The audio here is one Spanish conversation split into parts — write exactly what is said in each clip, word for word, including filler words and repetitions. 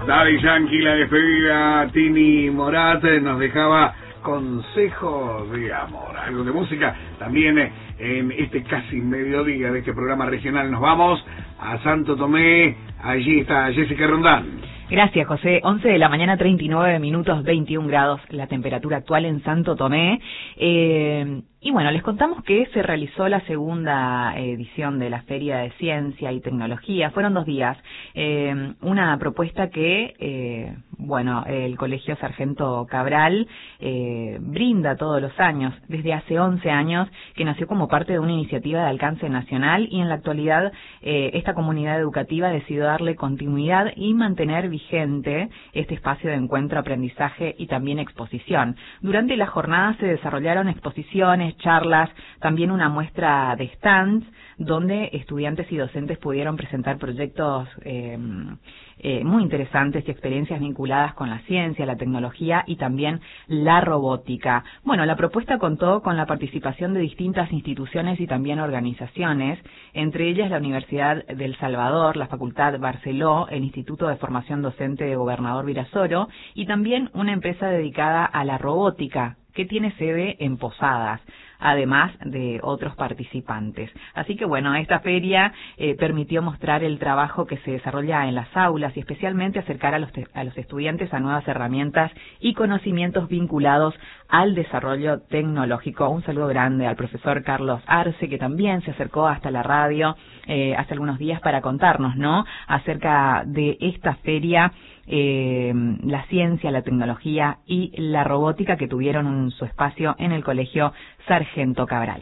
Daddy Yankee, la despedida. Tini Morat nos dejaba consejos de amor, algo de música. También eh, en este casi mediodía de este programa regional nos vamos a Santo Tomé. Allí está Jessica Rondán. Gracias, José. once de la mañana, treinta y nueve minutos, veintiún grados la temperatura actual en Santo Tomé. Eh, y bueno, les contamos que se realizó la segunda edición de la Feria de Ciencia y Tecnología. Fueron dos días. Eh, una propuesta que, eh, bueno, el Colegio Sargento Cabral eh, brinda todos los años, desde hace once años, que nació como parte de una iniciativa de alcance nacional, y en la actualidad eh, esta comunidad educativa decidió darle continuidad y mantener vigente este espacio de encuentro, aprendizaje y también exposición. Durante la jornada se desarrollaron exposiciones, charlas, también una muestra de stands donde estudiantes y docentes pudieron presentar proyectos eh, eh, muy interesantes y experiencias vinculadas con la ciencia, la tecnología y también la robótica. Bueno, la propuesta contó con la participación de distintas instituciones y también organizaciones, entre ellas la Universidad del Salvador, la Facultad Barceló, el Instituto de Formación Docente de Gobernador Virasoro y también una empresa dedicada a la robótica que tiene sede en Posadas, además de otros participantes. Así que bueno, esta feria eh, permitió mostrar el trabajo que se desarrolla en las aulas y especialmente acercar a los, a los estudiantes a nuevas herramientas y conocimientos vinculados al desarrollo tecnológico. Un saludo grande al profesor Carlos Arce, que también se acercó hasta la radio eh, hace algunos días para contarnos, ¿no?, acerca de esta feria, eh, la ciencia, la tecnología y la robótica que tuvieron en su espacio en el Colegio Sargento Cabral.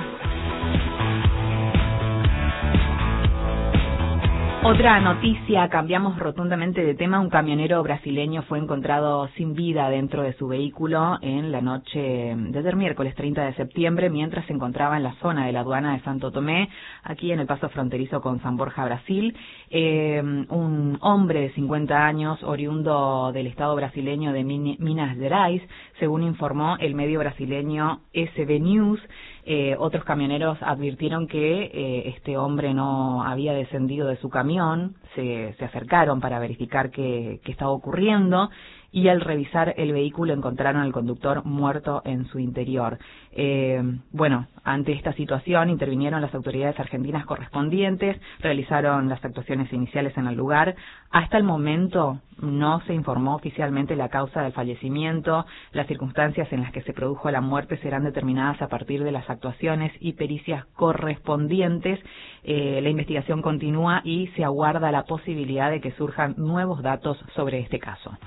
Otra noticia, cambiamos rotundamente de tema. Un camionero brasileño fue encontrado sin vida dentro de su vehículo en la noche de ayer miércoles treinta de septiembre, mientras se encontraba en la zona de la aduana de Santo Tomé, aquí en el paso fronterizo con San Borja, Brasil. Eh, un hombre de cincuenta años, oriundo del estado brasileño de Minas Gerais, según informó el medio brasileño S B News. Eh, otros camioneros advirtieron que eh, este hombre no había descendido de su camión, se, se acercaron para verificar qué, qué estaba ocurriendo y al revisar el vehículo encontraron al conductor muerto en su interior. Eh, bueno, ante esta situación intervinieron las autoridades argentinas correspondientes, realizaron las actuaciones iniciales en el lugar. Hasta el momento no se informó oficialmente la causa del fallecimiento. Las circunstancias en las que se produjo la muerte serán determinadas a partir de las actuaciones y pericias correspondientes. Eh, la investigación continúa y se aguarda la posibilidad de que surjan nuevos datos sobre este caso.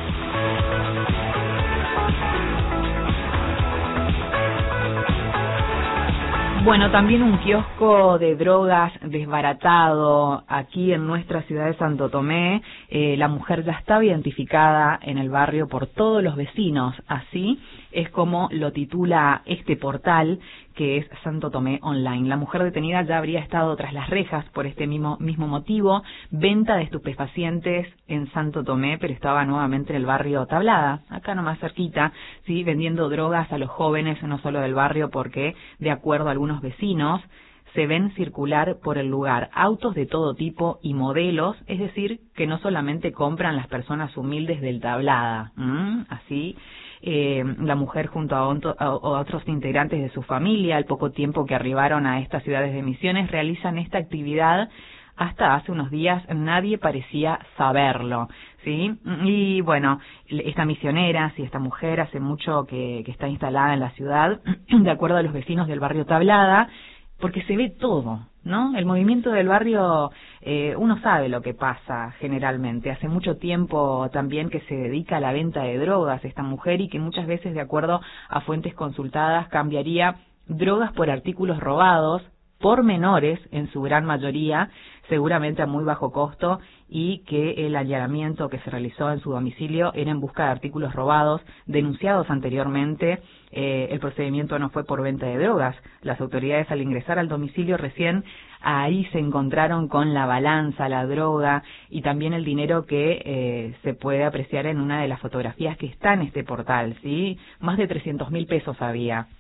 Bueno, también un kiosco de drogas desbaratado aquí en nuestra ciudad de Santo Tomé. Eh, la mujer ya estaba identificada en el barrio por todos los vecinos. Así es como lo titula este portal, que es Santo Tomé Online. La mujer detenida ya habría estado tras las rejas por este mismo, mismo motivo. Venta de estupefacientes en Santo Tomé, pero estaba nuevamente en el barrio Tablada, acá nomás cerquita, sí, vendiendo drogas a los jóvenes, no solo del barrio, porque de acuerdo a algunos vecinos se ven circular por el lugar autos de todo tipo y modelos, es decir, que no solamente compran las personas humildes del Tablada, ¿Mm? así. Eh, la mujer junto a, onto, a, a otros integrantes de su familia, al poco tiempo que arribaron a estas ciudades de Misiones, realizan esta actividad. Hasta hace unos días nadie parecía saberlo, ¿sí? Y bueno, esta misionera, sí, esta mujer hace mucho que, que está instalada en la ciudad, de acuerdo a los vecinos del barrio Tablada, porque se ve todo, ¿no? El movimiento del barrio, eh, uno sabe lo que pasa generalmente. Hace mucho tiempo también que se dedica a la venta de drogas esta mujer y que muchas veces, de acuerdo a fuentes consultadas, cambiaría drogas por artículos robados por menores, en su gran mayoría, seguramente a muy bajo costo, y que el allanamiento que se realizó en su domicilio era en busca de artículos robados denunciados anteriormente. Eh, el procedimiento no fue por venta de drogas. Las autoridades, al ingresar al domicilio, recién ahí se encontraron con la balanza, la droga y también el dinero que eh, se puede apreciar en una de las fotografías que está en este portal, ¿sí? Más de trescientos mil pesos había.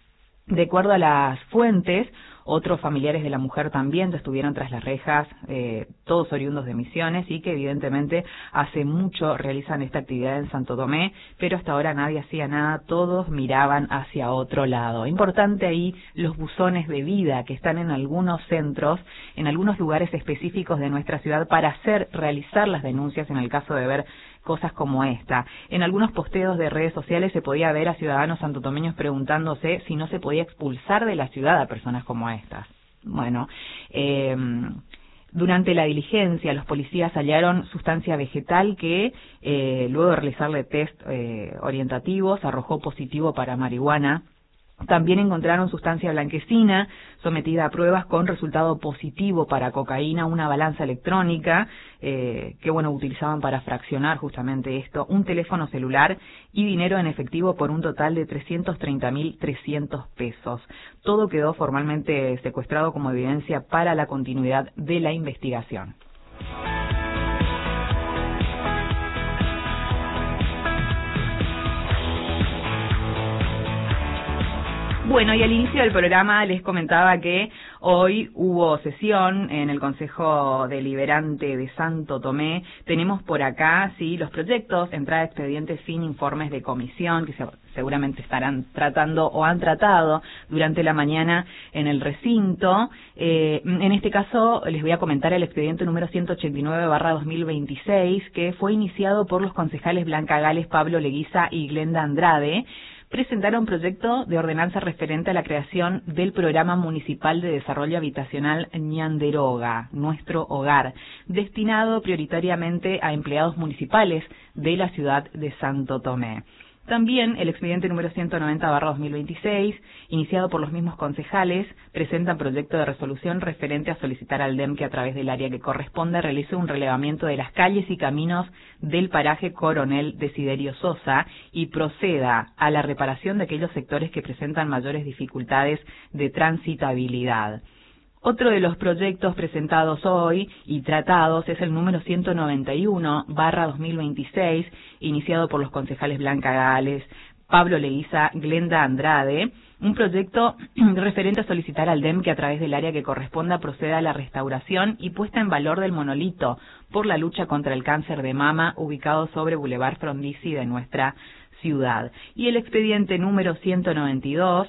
De acuerdo a las fuentes, otros familiares de la mujer también estuvieron tras las rejas, eh, todos oriundos de Misiones y que evidentemente hace mucho realizan esta actividad en Santo Tomé, pero hasta ahora nadie hacía nada, todos miraban hacia otro lado. Importante ahí los buzones de vida que están en algunos centros, en algunos lugares específicos de nuestra ciudad para hacer, realizar las denuncias en el caso de ver cosas como esta. En algunos posteos de redes sociales se podía ver a ciudadanos santotomeños preguntándose si no se podía expulsar de la ciudad a personas como estas. Bueno, eh, durante la diligencia los policías hallaron sustancia vegetal que eh, luego de realizarle test eh, orientativos arrojó positivo para marihuana. También encontraron sustancia blanquecina sometida a pruebas con resultado positivo para cocaína, una balanza electrónica eh, que bueno utilizaban para fraccionar justamente esto, un teléfono celular y dinero en efectivo por un total de trescientos treinta mil trescientos pesos. Todo quedó formalmente secuestrado como evidencia para la continuidad de la investigación. Bueno, y al inicio del programa les comentaba que hoy hubo sesión en el Consejo Deliberante de Santo Tomé. Tenemos por acá, sí, los proyectos, entrada de expedientes sin informes de comisión, que se, seguramente estarán tratando o han tratado durante la mañana en el recinto. Eh, en este caso, les voy a comentar el expediente número ciento ochenta y nueve barra dos mil veintiséis, que fue iniciado por los concejales Blanca Gales, Pablo Leguiza y Glenda Andrade. Presentaron proyecto de ordenanza referente a la creación del Programa Municipal de Desarrollo Habitacional Ñanderoga, Nuestro Hogar, destinado prioritariamente a empleados municipales de la ciudad de Santo Tomé. También el expediente número ciento noventa barra dos mil veintiséis, iniciado por los mismos concejales, presenta proyecto de resolución referente a solicitar al D E M que a través del área que corresponde realice un relevamiento de las calles y caminos del paraje Coronel Desiderio Sosa y proceda a la reparación de aquellos sectores que presentan mayores dificultades de transitabilidad. Otro de los proyectos presentados hoy y tratados es el número ciento noventa y uno barra dos mil veintiséis, iniciado por los concejales Blanca Gales, Pablo Leguiza, Glenda Andrade, un proyecto referente a solicitar al D E M que a través del área que corresponda proceda a la restauración y puesta en valor del monolito por la lucha contra el cáncer de mama ubicado sobre Boulevard Frondizi de nuestra ciudad. Y el expediente número ciento noventa y dos,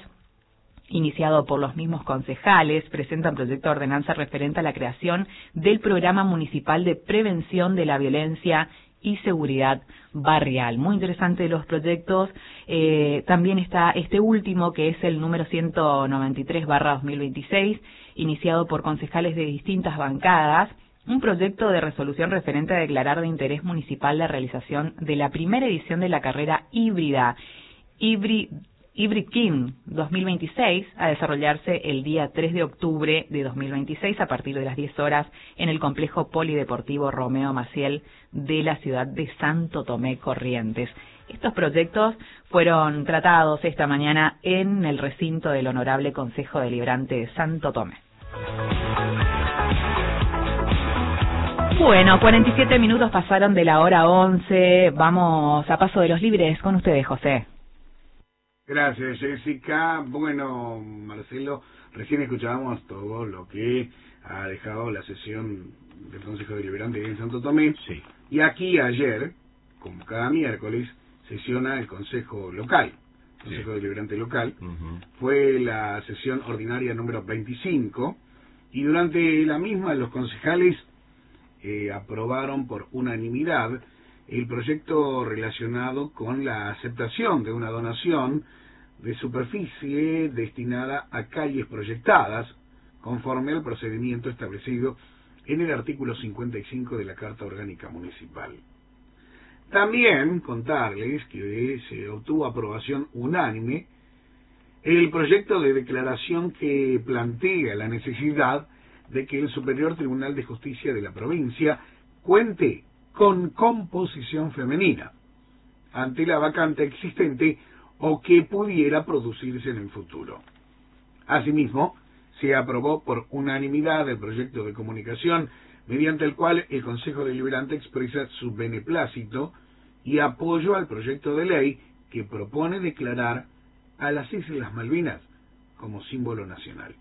iniciado por los mismos concejales, presenta un proyecto de ordenanza referente a la creación del Programa Municipal de Prevención de la Violencia y Seguridad Barrial. Muy interesante los proyectos. Eh, también está este último, que es el número ciento noventa y tres barra dos mil veintiséis, iniciado por concejales de distintas bancadas, un proyecto de resolución referente a declarar de interés municipal la realización de la primera edición de la carrera híbrida, híbrida, Hybrid dos mil veintiséis, a desarrollarse el día tres de octubre de dos mil veintiséis a partir de las diez horas en el complejo polideportivo Romeo Maciel de la ciudad de Santo Tomé, Corrientes. Estos proyectos fueron tratados esta mañana en el recinto del Honorable Consejo Deliberante de Santo Tomé. Bueno, cuarenta y siete minutos pasaron de la hora once. Vamos a Paso de los Libres con ustedes, José. Gracias, Jessica. Bueno, Marcelo, recién escuchábamos todo lo que ha dejado la sesión del Consejo Deliberante en Santo Tomé. Sí. Y aquí ayer, como cada miércoles, sesiona el Consejo Local, Consejo sí. Deliberante Local. Uh-huh. Fue la sesión ordinaria número veinticinco y durante la misma los concejales eh, aprobaron por unanimidad el proyecto relacionado con la aceptación de una donación de superficie destinada a calles proyectadas, conforme al procedimiento establecido en el artículo cincuenta y cinco de la Carta Orgánica Municipal. También contarles que se obtuvo aprobación unánime el proyecto de declaración que plantea la necesidad de que el Superior Tribunal de Justicia de la provincia cuente con composición femenina ante la vacante existente o que pudiera producirse en el futuro. Asimismo, se aprobó por unanimidad el proyecto de comunicación mediante el cual el Consejo Deliberante expresa su beneplácito y apoyo al proyecto de ley que propone declarar a las Islas Malvinas como símbolo nacional.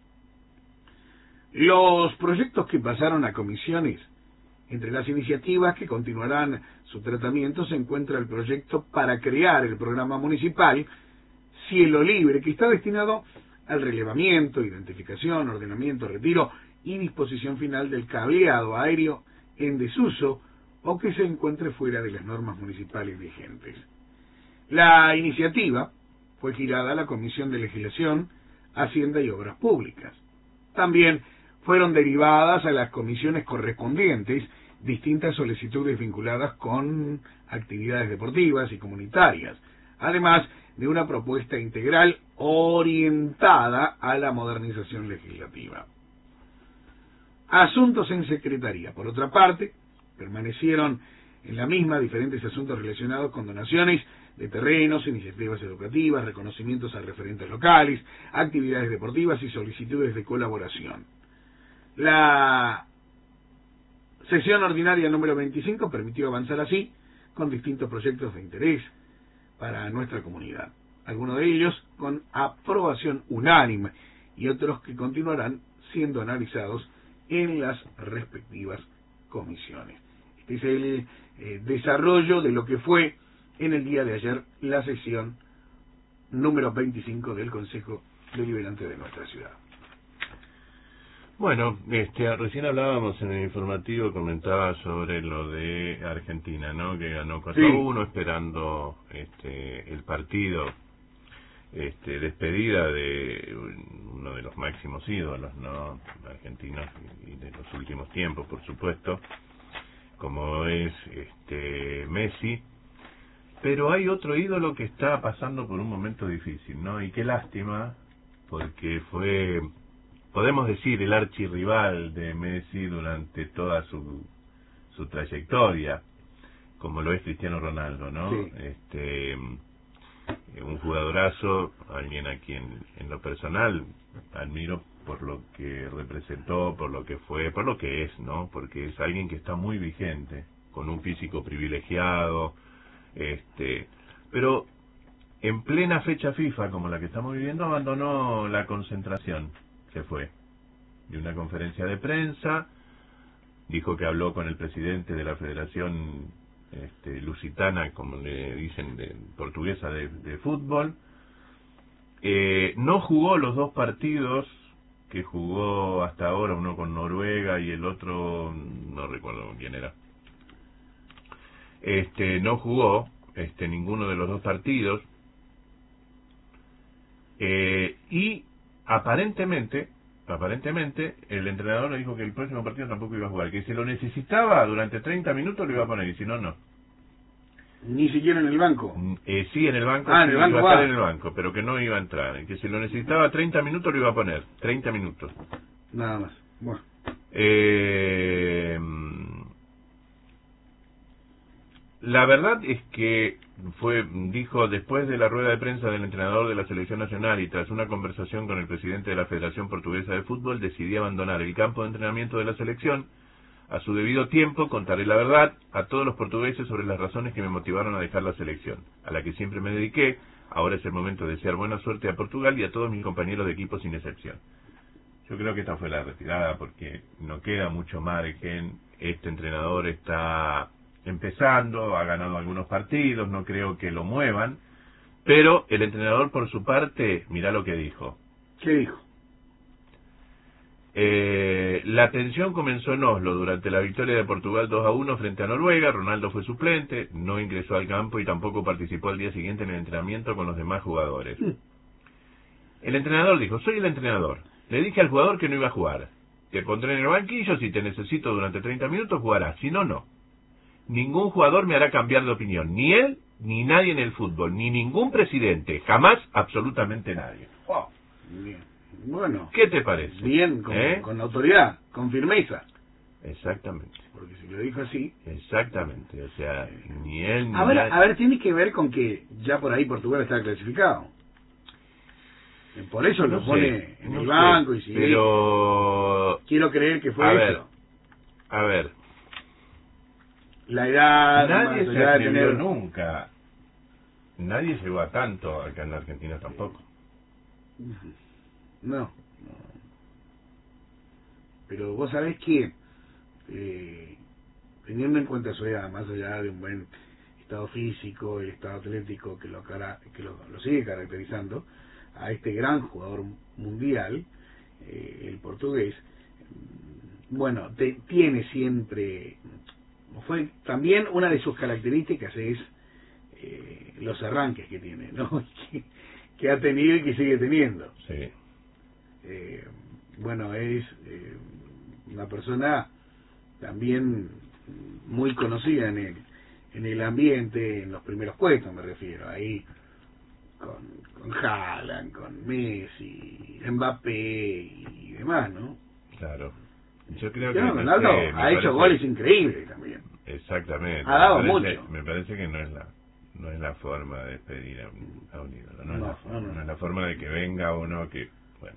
Los proyectos que pasaron a comisiones, entre las iniciativas que continuarán su tratamiento se encuentra el proyecto para crear el programa municipal Cielo Libre, que está destinado al relevamiento, identificación, ordenamiento, retiro y disposición final del cableado aéreo en desuso o que se encuentre fuera de las normas municipales vigentes. La iniciativa fue girada a la Comisión de Legislación, Hacienda y Obras Públicas. También fueron derivadas a las comisiones correspondientes distintas solicitudes vinculadas con actividades deportivas y comunitarias, además de una propuesta integral orientada a la modernización legislativa. Asuntos en Secretaría. Por otra parte, permanecieron en la misma diferentes asuntos relacionados con donaciones de terrenos, iniciativas educativas, reconocimientos a referentes locales, actividades deportivas y solicitudes de colaboración. La sesión ordinaria número veinticinco permitió avanzar así con distintos proyectos de interés para nuestra comunidad, algunos de ellos con aprobación unánime y otros que continuarán siendo analizados en las respectivas comisiones. Este es el eh, desarrollo de lo que fue en el día de ayer la sesión número veinticinco del Consejo Deliberante de nuestra ciudad. Bueno, este, recién hablábamos en el informativo, comentaba sobre lo de Argentina, ¿no? Que ganó cuatro a uno, sí, esperando este, el partido, este, despedida de uno de los máximos ídolos, ¿no? Argentinos y de los últimos tiempos, por supuesto, como es este Messi. Pero hay otro ídolo que está pasando por un momento difícil, ¿no? Y qué lástima, porque fue, podemos decir, el archirrival de Messi durante toda su su trayectoria, como lo es Cristiano Ronaldo, ¿no? Sí. Este, un jugadorazo, alguien a quien en lo personal admiro por lo que representó, por lo que fue, por lo que es, ¿no? Porque es alguien que está muy vigente, con un físico privilegiado, este, pero en plena fecha FIFA como la que estamos viviendo abandonó la concentración, se fue de una conferencia de prensa, dijo que habló con el presidente de la Federación este, Lusitana, como le dicen, de, portuguesa de, de fútbol, eh, no jugó los dos partidos que jugó hasta ahora, uno con Noruega y el otro no recuerdo quién era. Este, no jugó este, ninguno de los dos partidos eh, y aparentemente aparentemente el entrenador le dijo que el próximo partido tampoco iba a jugar, que si lo necesitaba durante treinta minutos lo iba a poner y si no, no. Ni siquiera en el banco. Eh, sí, en el banco, ah, sí, en el banco iba a va. estar en el banco, pero que no iba a entrar, que si lo necesitaba treinta minutos lo iba a poner, treinta minutos. Nada más. Bueno. Eh, La verdad es que fue, dijo, después de la rueda de prensa del entrenador de la Selección Nacional y tras una conversación con el presidente de la Federación Portuguesa de Fútbol, decidí abandonar el campo de entrenamiento de la selección. A su debido tiempo contaré la verdad a todos los portugueses sobre las razones que me motivaron a dejar la selección, a la que siempre me dediqué. Ahora es el momento de desear buena suerte a Portugal y a todos mis compañeros de equipo sin excepción. Yo creo que esta fue la retirada porque no queda mucho margen. Este entrenador está empezando, ha ganado algunos partidos, no creo que lo muevan, pero el entrenador por su parte, mirá lo que dijo. ¿Qué dijo? Eh, la tensión comenzó en Oslo durante la victoria de Portugal dos a uno frente a Noruega. Ronaldo fue suplente, no ingresó al campo y tampoco participó al día siguiente en el entrenamiento con los demás jugadores. Mm. El entrenador dijo, soy el entrenador, le dije al jugador que no iba a jugar, te pondré en el banquillo, si te necesito durante treinta minutos jugarás, si no, no. Ningún jugador me hará cambiar de opinión, ni él, ni nadie en el fútbol, ni ningún presidente, jamás, absolutamente nadie. Wow. Bien. Bueno. ¿Qué te parece? Bien, con, ¿Eh? con autoridad, con firmeza. Exactamente. Porque si lo dijo así... Exactamente, o sea, ni él ni a ver, nadie... A ver, tiene que ver con que ya por ahí Portugal está clasificado. Por eso no lo sé, pone en no el sé, banco y si... Pero... Quiero creer que fue a eso. Ver, a ver... La edad... Nadie se atrevió atrevió tener... nunca. Nadie llegó a tanto acá en la Argentina tampoco. No, no. Pero vos sabés que, eh, teniendo en cuenta su edad, más allá de un buen estado físico, el estado atlético que lo cara, que lo, lo sigue caracterizando, a este gran jugador mundial, eh, el portugués, bueno, te, tiene siempre, fue también una de sus características es eh, los arranques que tiene, ¿no? que, que ha tenido y que sigue teniendo. Sí. Eh, bueno, es eh, una persona también muy conocida en el en el ambiente, en los primeros puestos me refiero, ahí con, con Haaland, con Messi, Mbappé y demás, ¿no? Claro. Yo creo Pero que Ronaldo no sé, ha parece, hecho goles increíbles también. Exactamente. Ha dado me parece, mucho. Me parece que no es la no es la forma de despedir a un, a un ídolo, no, No, es la, no, no. no es la forma de que venga uno que, bueno,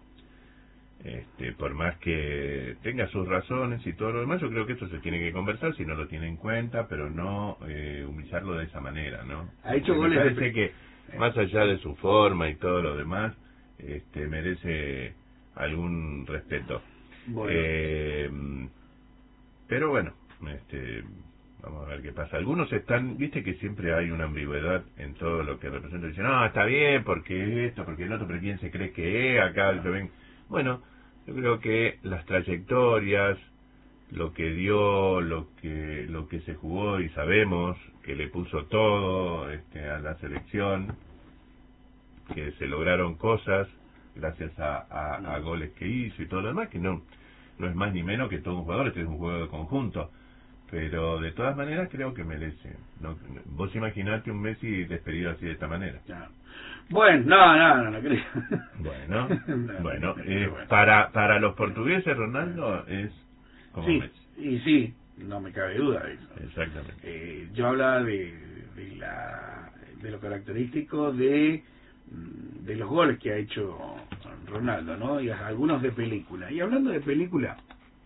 este, por más que tenga sus razones y todo lo demás, yo creo que eso se tiene que conversar si no lo tiene en cuenta, pero no eh, humillarlo de esa manera, ¿no? Ha hecho me goles parece de... que más allá de su forma y todo lo demás, este, merece algún respeto. Bueno. Eh, pero bueno, este, vamos a ver qué pasa. Algunos están, viste que siempre hay una ambigüedad en todo lo que representa. Dicen, no, está bien, porque esto, porque el otro, pero ¿quién se cree que es? Acá se ven. Bueno, yo creo que las trayectorias, lo que dio, lo que lo que se jugó y sabemos que le puso todo este, a la selección, que se lograron cosas gracias a, a, a goles que hizo y todo lo demás, que no no es más ni menos que todo un jugador, este es un juego de conjunto, pero de todas maneras creo que merece. No, vos imaginate un Messi despedido así de esta manera. No. Bueno, no, no, no, no creo. Bueno, no, bueno, no, eh, bueno. para para los portugueses Ronaldo es como Sí, Messi. y sí, no me cabe duda de eso. Exactamente. Eh, yo hablaba de, de la de lo característico de de los goles que ha hecho Ronaldo, ¿no? Y algunos de película. Y hablando de película,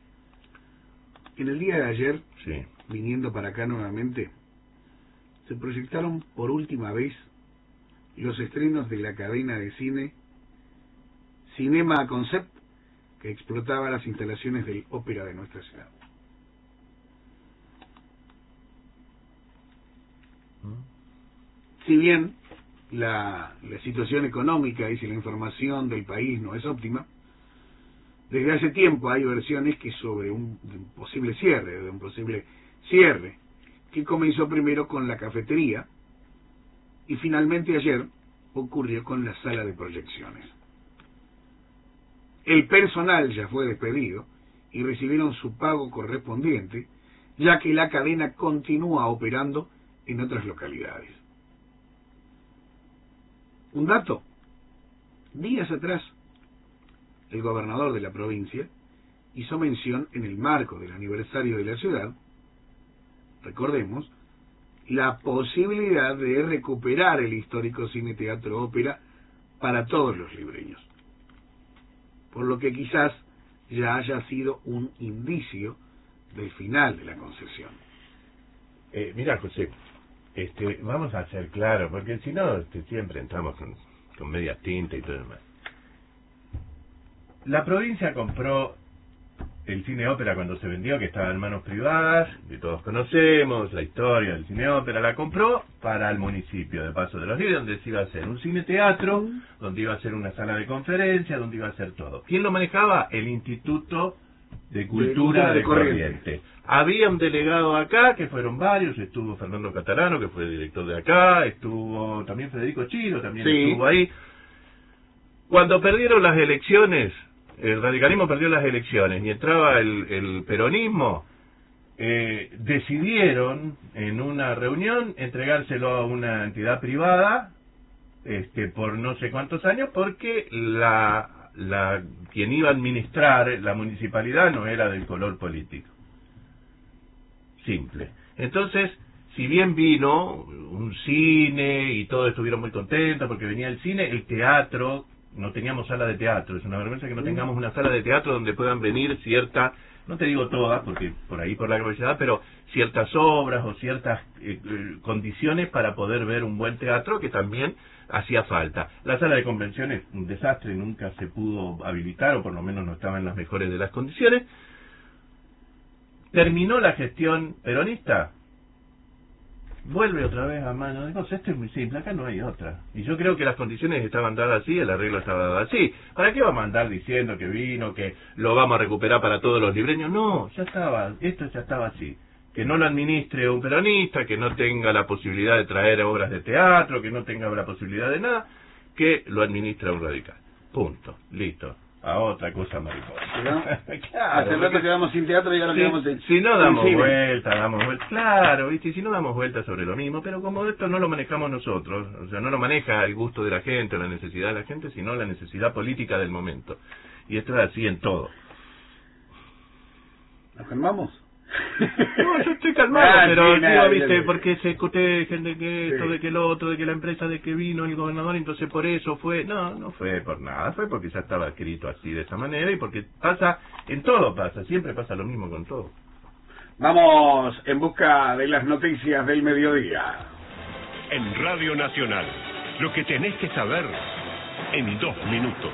en el día de ayer, Sí. viniendo para acá nuevamente, se proyectaron por última vez los estrenos de la cadena de cine Cinema Concept, que explotaba las instalaciones del ópera de nuestra ciudad. Si bien la, la situación económica y si la información del país no es óptima, desde hace tiempo hay versiones que sobre un, un posible cierre, de un posible cierre, que comenzó primero con la cafetería y finalmente ayer ocurrió con la sala de proyecciones. El personal ya fue despedido y recibieron su pago correspondiente, ya que la cadena continúa operando en otras localidades. Un dato: días atrás, el gobernador de la provincia hizo mención en el marco del aniversario de la ciudad, recordemos, la posibilidad de recuperar el histórico Cine Teatro Ópera para todos los libreños, por lo que quizás ya haya sido un indicio del final de la concesión. Eh, mira, José, este, vamos a ser claros, porque si no, este, siempre entramos con, con media tinta y todo lo demás. La provincia compró el cine ópera cuando se vendió, que estaba en manos privadas, que todos conocemos la historia del cine ópera, la compró para el municipio de Paso de los Libres, donde se iba a hacer un cine teatro, donde iba a ser una sala de conferencia, donde iba a ser todo. ¿Quién lo manejaba? El Instituto de Cultura de, de Corrientes. Corrientes. Había un delegado acá, que fueron varios, estuvo Fernando Catalano, que fue el director de acá, estuvo también Federico Chiro, también sí. estuvo ahí. Cuando perdieron las elecciones, el radicalismo perdió las elecciones y entraba el, el peronismo, eh, decidieron en una reunión entregárselo a una entidad privada este, por no sé cuántos años, porque la, la quien iba a administrar la municipalidad no era del color político. Simple. Entonces, si bien vino un cine y todos estuvieron muy contentos porque venía el cine, el teatro no teníamos sala de teatro. Es una vergüenza que no tengamos una sala de teatro donde puedan venir cierta, no te digo todas, porque por ahí por la gravedad, pero ciertas obras o ciertas eh, eh, condiciones para poder ver un buen teatro que también hacía falta. La sala de convenciones, un desastre, nunca se pudo habilitar, o por lo menos no estaba en las mejores de las condiciones. Terminó la gestión peronista, vuelve otra vez a mano de cosas. Esto es muy simple, acá no hay otra. Y yo creo que las condiciones estaban dadas así, el arreglo estaba dado así. ¿Para qué vamos a andar diciendo que vino, que lo vamos a recuperar para todos los libreños? No, ya estaba, esto ya estaba así. Que no lo administre un peronista, que no tenga la posibilidad de traer obras de teatro, que no tenga la posibilidad de nada, que lo administra un radical. Punto, listo. A otra cosa mariposa. ¿No? Claro, hace rato quedamos sin teatro y ahora si, quedamos en, si no damos en vueltas, damos vueltas, claro, ¿viste? Si no damos vueltas sobre lo mismo, pero como esto no lo manejamos nosotros, o sea, no lo maneja el gusto de la gente, la necesidad de la gente, sino la necesidad política del momento. Y esto es así en todo. ¿Nos calmamos? No, yo estoy calmado, ah, pero sí, digo, nada, viste, bien, porque se cotejen de que esto, sí. de que lo otro, de que la empresa, de que vino el gobernador, entonces por eso fue. No, no fue por nada, fue porque ya estaba escrito así, de esa manera, y porque pasa, en todo pasa, siempre pasa lo mismo con todo. Vamos en busca de las noticias del mediodía. En Radio Nacional, lo que tenés que saber en dos minutos.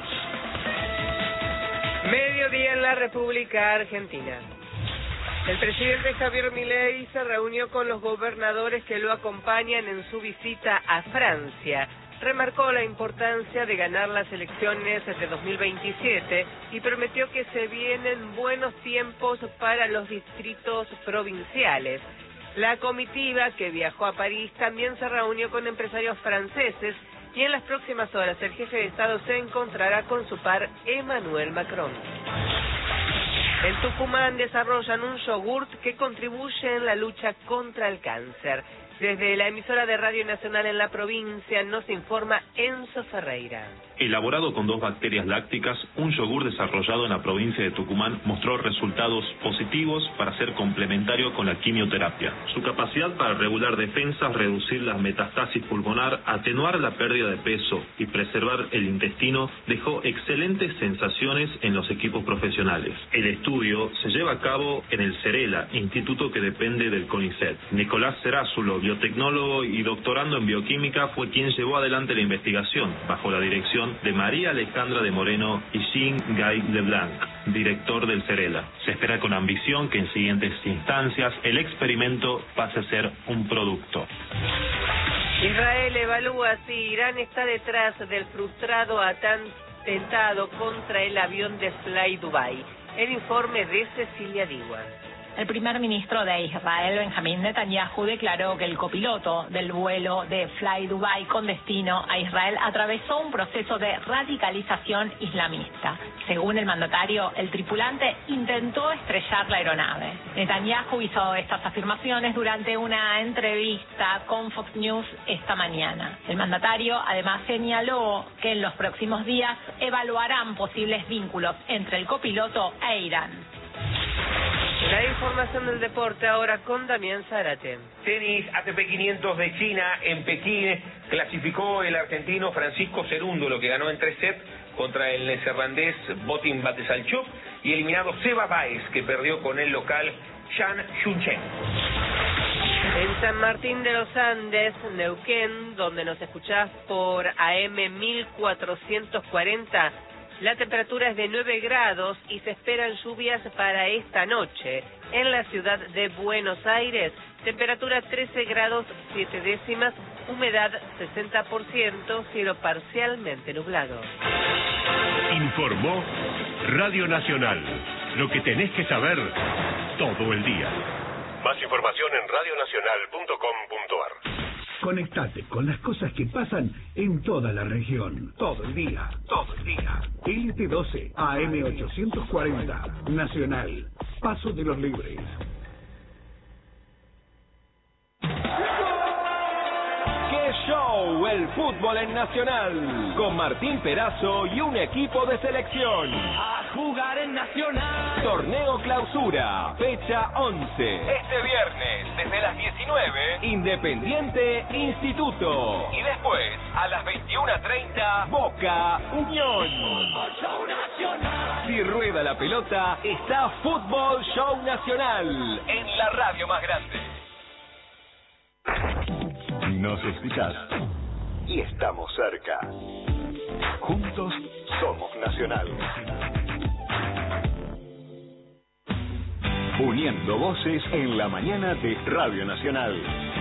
Mediodía en la República Argentina. El presidente Javier Milei se reunió con los gobernadores que lo acompañan en su visita a Francia. Remarcó la importancia de ganar las elecciones de dos mil veintisiete y prometió que se vienen buenos tiempos para los distritos provinciales. La comitiva que viajó a París también se reunió con empresarios franceses y en las próximas horas el jefe de Estado se encontrará con su par Emmanuel Macron. En Tucumán desarrollan un yogurt que contribuye en la lucha contra el cáncer. Desde la emisora de Radio Nacional en la provincia nos informa Enzo Ferreira. Elaborado con dos bacterias lácticas, un yogur desarrollado en la provincia de Tucumán mostró resultados positivos para ser complementario con la quimioterapia. Su capacidad para regular defensas, reducir la metastasis pulmonar, atenuar la pérdida de peso y preservar el intestino dejó excelentes sensaciones en los equipos profesionales. El estudio se lleva a cabo en el Cerela, instituto que depende del CONICET. Nicolás Cerázulo, biotecnólogo y doctorando en bioquímica, fue quien llevó adelante la investigación, bajo la dirección de María Alejandra de Moreno y Jean Guy Leblanc, director del Cerela. Se espera con ambición que en siguientes instancias el experimento pase a ser un producto. Israel evalúa si Irán está detrás del frustrado atentado contra el avión de Fly Dubai. El informe de Cecilia Digua. El primer ministro de Israel, Benjamín Netanyahu, declaró que el copiloto del vuelo de Fly Dubai con destino a Israel atravesó un proceso de radicalización islamista. Según el mandatario, el tripulante intentó estrellar la aeronave. Netanyahu hizo estas afirmaciones durante una entrevista con Fox News esta mañana. El mandatario además señaló que en los próximos días evaluarán posibles vínculos entre el copiloto e Irán. La información del deporte ahora con Damián Zárate. Tenis A T P quinientos de China en Pekín. Clasificó el argentino Francisco Cerúndolo, que ganó en tres sets contra el neerlandés Botin Batesalchuk, y eliminado Seba Baez, que perdió con el local Jan Junchen. En San Martín de los Andes, Neuquén, donde nos escuchás por A M mil cuatrocientos cuarenta, la temperatura es de nueve grados y se esperan lluvias para esta noche. En la ciudad de Buenos Aires, temperatura trece grados siete décimas, humedad sesenta por ciento, cielo parcialmente nublado. Informó Radio Nacional. Lo que tenés que saber todo el día. Más información en radio nacional punto com punto ar. Conectate con las cosas que pasan en toda la región. Todo el día, todo el día. L T doce A M ochocientos cuarenta, Nacional, Paso de los Libres. ¡Qué show! El fútbol en Nacional. Con Martín Perazo y un equipo de selección. A jugar en Nacional. Torneo Clausura, fecha once. Este viernes, desde las dieciocho diecinueve, Independiente Instituto. Y después, a las veintiuna treinta, Boca Unión. Si rueda la pelota, está Fútbol Show Nacional en la radio más grande. Nos escuchás y estamos cerca. Juntos somos Nacional. Uniendo voces en la mañana de Radio Nacional.